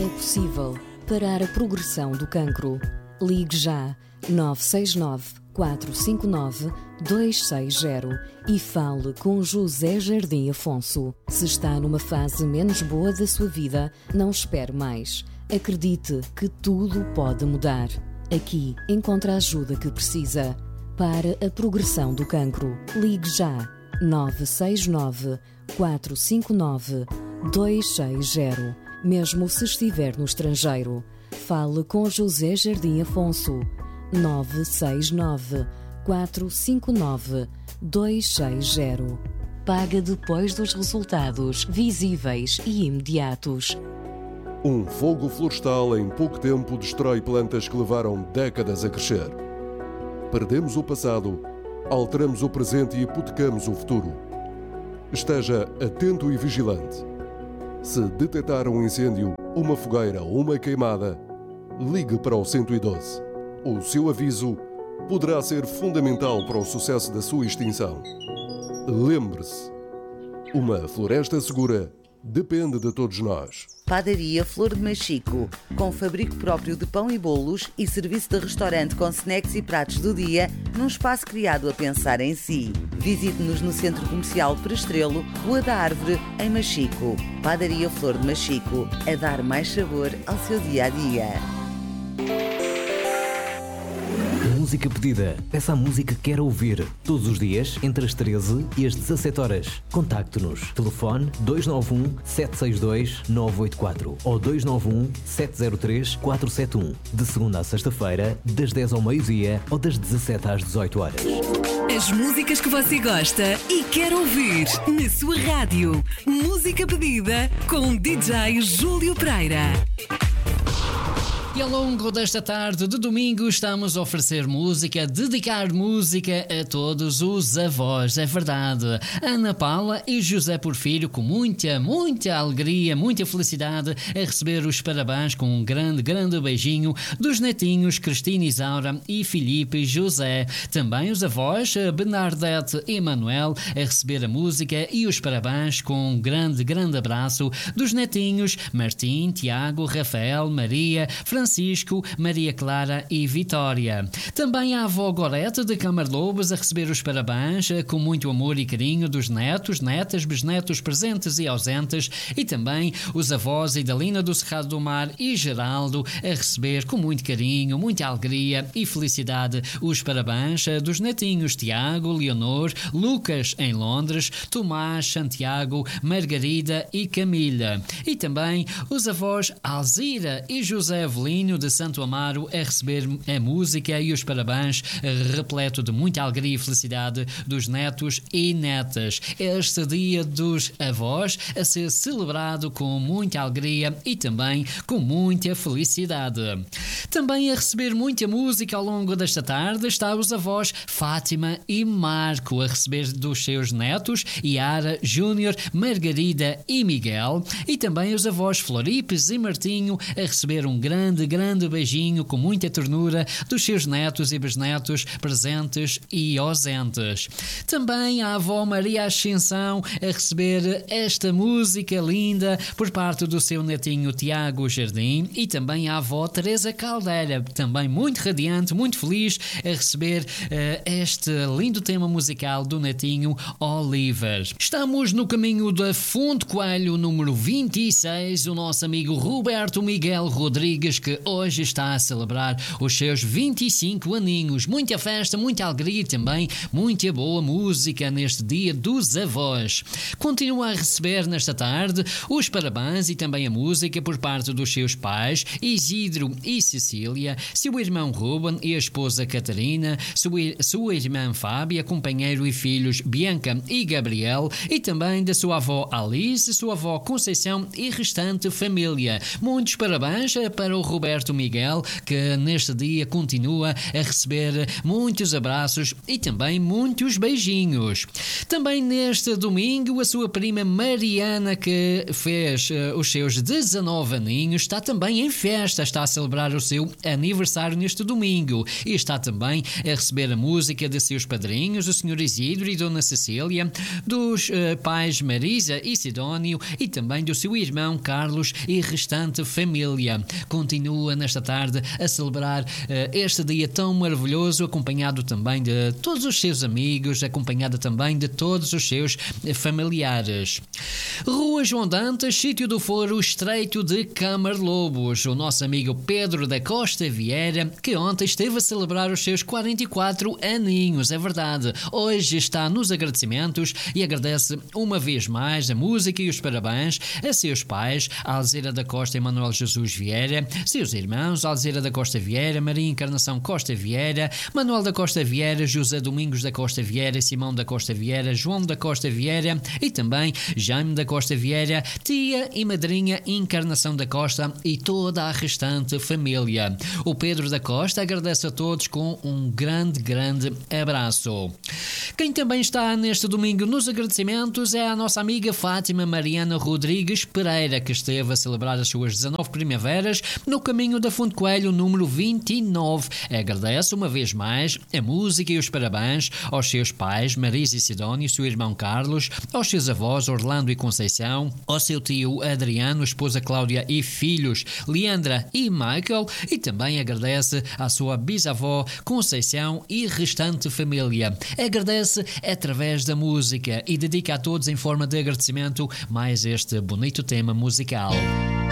É possível parar a progressão do cancro. Ligue já 969 459 260 e fale com José Jardim Afonso. Se está numa fase menos boa da sua vida, não espere mais. Acredite que tudo pode mudar. Aqui encontra a ajuda que precisa. Para a progressão do cancro, ligue já 969 459 260. Mesmo se estiver no estrangeiro, fale com José Jardim Afonso. 969 459 260. Paga depois dos resultados visíveis e imediatos. Um fogo florestal em pouco tempo destrói plantas que levaram décadas a crescer. Perdemos o passado, alteramos o presente e hipotecamos o futuro. Esteja atento e vigilante. Se detectar um incêndio, uma fogueira ou uma queimada, ligue para o 112. O seu aviso poderá ser fundamental para o sucesso da sua extinção. Lembre-se, uma floresta segura depende de todos nós. Padaria Flor de Machico, com fabrico próprio de pão e bolos e serviço de restaurante com snacks e pratos do dia, num espaço criado a pensar em si. Visite-nos no Centro Comercial Prestrelo, Rua da Árvore, em Machico. Padaria Flor de Machico, a dar mais sabor ao seu dia-a-dia. Música pedida. Peça a música que quer ouvir. Todos os dias, entre as 13 e as 17 horas. Contacte-nos. Telefone 291-762-984 ou 291-703-471. De segunda à sexta-feira, das 10 ao meio-dia ou das 17 às 18 horas. As músicas que você gosta e quer ouvir na sua rádio. Música pedida com DJ Júlio Pereira. E ao longo desta tarde de domingo estamos a oferecer música, dedicar música a todos os avós, é verdade. Ana Paula e José Porfírio, com muita alegria, muita felicidade, a receber os parabéns com um grande beijinho dos netinhos Cristina Isaura e Filipe José. Também os avós Bernadette e Manuel a receber a música e os parabéns com um grande abraço dos netinhos Martim, Tiago, Rafael, Maria, Francisco, Maria Clara e Vitória. Também a avó Gorete de Camarlobos a receber os parabéns com muito amor e carinho dos netos, netas, bisnetos presentes e ausentes, e também os avós Idalina do Cerrado do Mar e Geraldo a receber com muito carinho, muita alegria e felicidade os parabéns dos netinhos Tiago, Leonor, Lucas em Londres, Tomás, Santiago, Margarida e Camila. E também os avós Alzira e José Avelino de Santo Amaro a receber a música e os parabéns repleto de muita alegria e felicidade dos netos e netas. Este dia dos avós a ser celebrado com muita alegria e também com muita felicidade. Também a receber muita música ao longo desta tarde está os avós Fátima e Marco a receber dos seus netos Yara, Júnior, Margarida e Miguel, e também os avós Floripes e Martinho a receber um grande beijinho com muita ternura dos seus netos e bisnetos presentes e ausentes. Também a avó Maria Ascensão a receber esta música linda por parte do seu netinho Tiago Jardim, e também a avó Teresa Caldeira, também muito radiante, muito feliz a receber este lindo tema musical do netinho Oliver. Estamos no caminho da Fonte Coelho número 26, o nosso amigo Roberto Miguel Rodrigues, que hoje está a celebrar os seus 25 aninhos. Muita festa, muita alegria e também muita boa música neste dia dos avós. Continua a receber nesta tarde os parabéns e também a música por parte dos seus pais Isidro e Cecília, seu irmão Ruben e a esposa Catarina, sua irmã Fábia, companheiro e filhos Bianca e Gabriel, e também da sua avó Alice, sua avó Conceição e restante família. Muitos parabéns para o Roberto Roberto Miguel, que neste dia continua a receber muitos abraços e também muitos beijinhos. Também neste domingo, a sua prima Mariana, que fez os seus 19 aninhos, está também em festa, está a celebrar o seu aniversário neste domingo e está também a receber a música de seus padrinhos, o Sr. Isidro e Dona Cecília, dos pais Marisa e Sidónio e também do seu irmão Carlos e restante família. Continua nesta tarde a celebrar este dia tão maravilhoso, acompanhado também de todos os seus amigos, acompanhado também de todos os seus familiares. Rua João Dantas, Sítio do Foro, Estreito de Camarlobos. O nosso amigo Pedro da Costa Vieira, que ontem esteve a celebrar os seus 44 aninhos, é verdade. Hoje está nos agradecimentos e agradece uma vez mais a música e os parabéns a seus pais, Alzira da Costa e Manuel Jesus Vieira, seus irmãos, Alzira da Costa Vieira, Maria Encarnação Costa Vieira, Manuel da Costa Vieira, José Domingos da Costa Vieira, Simão da Costa Vieira, João da Costa Vieira e também Jaime da Costa Vieira, tia e madrinha Encarnação da Costa e toda a restante família. O Pedro da Costa agradece a todos com um grande abraço. Quem também está neste domingo nos agradecimentos é a nossa amiga Fátima Mariana Rodrigues Pereira, que esteve a celebrar as suas 19 primaveras no caminho da Fonte Coelho número 29. Agradece uma vez mais a música e os parabéns aos seus pais Marisa e Sidónio, seu irmão Carlos, aos seus avós Orlando e Conceição, ao seu tio Adriano, esposa Cláudia e filhos Leandra e Michael, e também agradece à sua bisavó Conceição e restante família. Agradece através da música e dedica a todos em forma de agradecimento mais este bonito tema musical.